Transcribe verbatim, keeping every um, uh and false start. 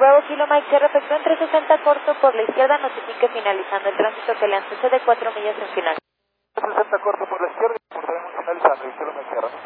Bravo Kilo Mike, Sierra efectuó en trescientos sesenta corto por la izquierda, notifique finalizando el tránsito que le antecede cuatro millas en final. trescientos sesenta corto por la izquierda, por finalizando el kilómetro Sierra.